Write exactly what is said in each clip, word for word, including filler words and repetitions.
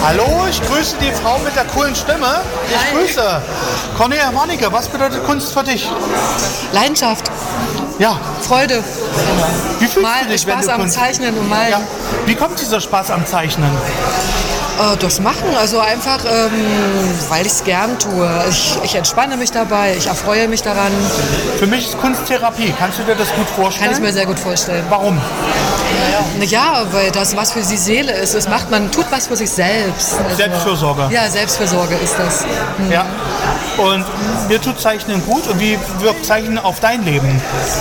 Hallo, ich grüße die Frau mit der coolen Stimme. Ich Hi. grüße. Cornelia Warnecke, was bedeutet Kunst für dich? Leidenschaft, Ja, Freude, wie fühlst Mal, du dich, wenn Spaß du am Kunst... Zeichnen und Malen. Ja. Wie kommt dieser Spaß am Zeichnen? Äh, durchs Machen, also einfach, ähm, weil ich es gern tue. Ich, ich entspanne mich dabei, ich erfreue mich daran. Für mich ist Kunst Therapie. Kannst du dir das gut vorstellen? Kann ich mir sehr gut vorstellen. Warum? Ja, weil das was für die Seele ist. Das macht man, tut was für sich selbst. Also, Selbstfürsorge. Ja, Selbstfürsorge ist das. Ja. Und mir tut Zeichnen gut. Und wie wirkt Zeichnen auf dein Leben?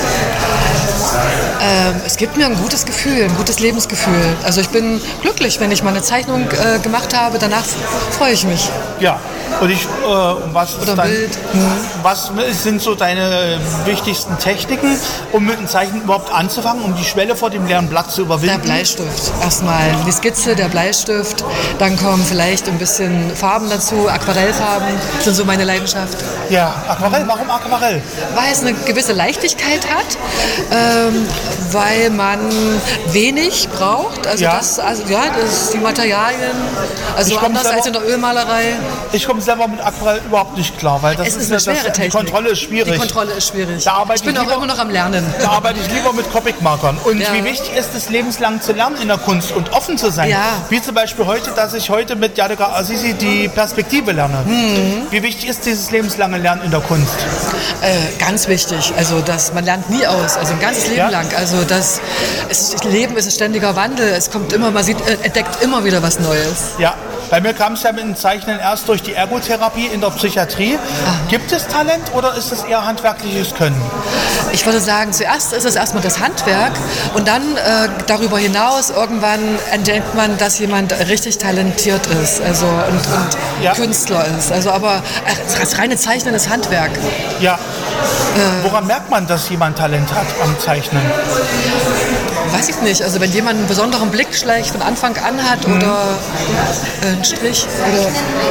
Ähm, es gibt mir ein gutes Gefühl, ein gutes Lebensgefühl. Also ich bin glücklich, wenn ich mal eine Zeichnung äh, gemacht habe. Danach freue ich mich. Ja. Und ich, äh, was, ist Oder dein, Bild. was sind so deine wichtigsten Techniken, um mit dem Zeichnen überhaupt anzufangen, um die Schwelle vor dem leeren Blatt zu Der überwinden? Bleistift. Erstmal die Skizze, der Bleistift. Dann kommen vielleicht ein bisschen Farben dazu. Aquarellfarben sind so meine Leidenschaft. Ja, Aquarell. Warum Aquarell? Weil es eine gewisse Leichtigkeit hat, ähm, weil man wenig braucht. Also, Ja. das, also ja, das die Materialien, also Ich komm anders selber- als in der Ölmalerei. Ich komme selber mit Aquarell überhaupt nicht klar, weil das Es ist eine ja- schwere das, Technik. Die Kontrolle ist schwierig. Die Kontrolle ist schwierig. Da arbeite Ich bin ich auch lieber- immer noch am Lernen. Da arbeite ich lieber mit Copic-Markern. Und Ja. wie wichtig ist es, lebenslang zu lernen in der Kunst und offen zu sein? Ja. Wie zum Beispiel heute, dass ich heute mit Yadika Azizi die Perspektive lerne. Mhm. Wie wichtig ist dieses lebenslange Lernen in der Kunst? Äh, ganz wichtig. Also das, man lernt nie aus, also ein ganzes Leben Ja. lang. Also das, es, Leben ist ein ständiger Wandel. Es kommt immer, man sieht, äh, entdeckt immer wieder was Neues. Ja, bei mir kam es ja mit dem Zeichnen erst durch die Ergotherapie in der Psychiatrie. Gibt es Talent oder ist es eher handwerkliches Können? Ich würde sagen, zuerst ist es erstmal das Handwerk und dann äh, darüber hinaus irgendwann entdeckt man, dass jemand richtig talentiert ist, also und, und Ja. Künstler ist. Also aber äh, das reine Zeichnen ist Handwerk. Ja. Woran merkt man, dass jemand Talent hat am Zeichnen? Weiß ich nicht. Also wenn jemand einen besonderen Blick schlecht von Anfang an hat Mhm. oder äh, einen Strich oder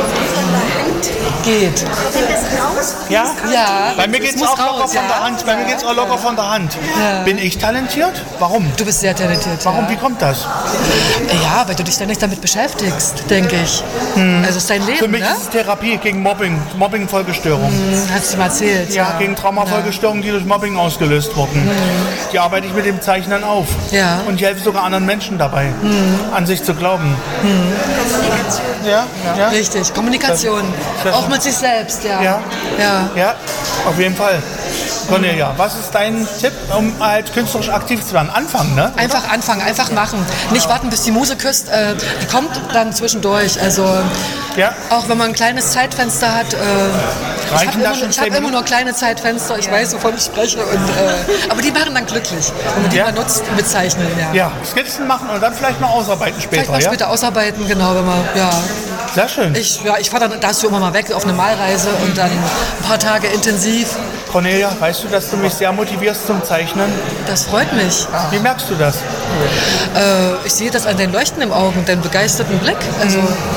geht. Ja? Ja. Bei mir es geht es muss auch locker raus, von ja. der Hand. Bei mir geht's auch locker von der Hand. Ja. Bin ich talentiert? Warum? Du bist sehr talentiert. Warum? Ja. Wie kommt das? Ja, weil du dich ständig damit beschäftigst, denke ich. Also es ist dein Leben, Für mich ne? ist es Therapie gegen Mobbing, Mobbing-Folgestörung. Hast du mal erzählt. Ja, gegen Traumafolgestörungen, die durch Mobbing ausgelöst wurden. Die arbeite ich mit dem Zeichnen auf. Ja. Und ich helfe sogar anderen Menschen dabei, an sich zu glauben. Ja, ja, Richtig, Kommunikation. Das- Auch mit sich selbst, ja. Ja. Ja. ja, auf jeden Fall. Cornelia, was ist dein Tipp, um halt künstlerisch aktiv zu werden? Anfangen, ne? Einfach anfangen, einfach machen. Nicht warten, bis die Muse küsst. Äh, die kommt dann zwischendurch. Also Ja. auch wenn man ein kleines Zeitfenster hat. Äh, ich Reichen habe da immer, schon ich zehn hab immer Minuten? nur kleine Zeitfenster. Ich weiß, wovon ich spreche. Und, äh, aber die machen dann glücklich, wenn man die Ja. mal nutzt mit Zeichnen. Ja. Ja, Skizzen machen und dann vielleicht noch ausarbeiten später, Vielleicht mal ja? später ausarbeiten, genau, wenn man, ja. Sehr schön. Ich, ja, ich fahre dann dazu immer mal weg auf eine Malreise und dann ein paar Tage intensiv. Cornelia, weißt du, dass du mich sehr motivierst zum Zeichnen? Das freut mich. Wie merkst du das? Äh, ich sehe das an den Leuchten im Augen, den begeisterten Blick. Also,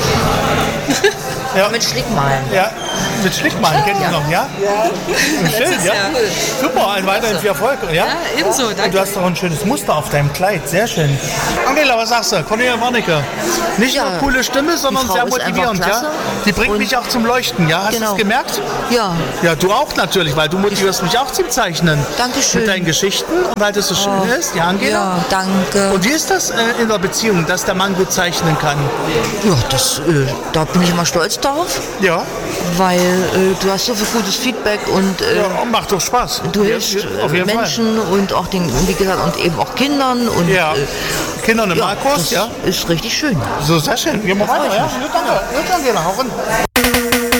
Ja. Mit Schlickmalen. Ja, mit Schlickmalen kennst du noch, ja? Ja. Schön, Letztes ja? Jahr. Super, ein weiterhin viel Erfolg, ja? ja, ebenso, Und du danke. hast doch ein schönes Muster auf deinem Kleid, sehr schön. Angela, was sagst du? Cornelia Warnecke. Nicht Ja, nur coole Stimme, sondern die Frau sehr ist einfach motivierend, ja? klasse. Die bringt Und- mich auch zum Leuchten, ja? Hast du Genau. es gemerkt? Ja, Ja, du auch natürlich, weil du motivierst mich auch zum Zeichnen. Dankeschön. Mit deinen Geschichten und weil das so schön ist, ja, Angela? ja, danke. Und wie ist das äh, in der Beziehung, dass der Mann gut zeichnen kann? Ja, das, äh, da bin ich immer stolz drauf, Ja, weil äh, du hast so viel gutes Feedback und äh, ja macht doch Spaß. du Ja, hilfst auf äh, jeden Fall. Menschen und auch den, wie gesagt, und eben auch Kindern und Ja, äh, Kinder im ja, Malkurs, das ja? ist richtig schön. So, sehr schön. Gehen wir weiter, ja? Ja, danke. Ja, danke, hau rein.